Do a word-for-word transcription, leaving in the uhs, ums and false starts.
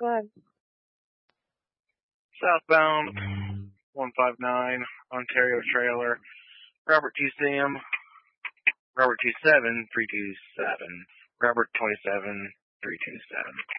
Go ahead. Southbound one five nine, Ontario trailer. Robert two Sam. Robert two seven three two seven. Robert twenty-seven three two seven.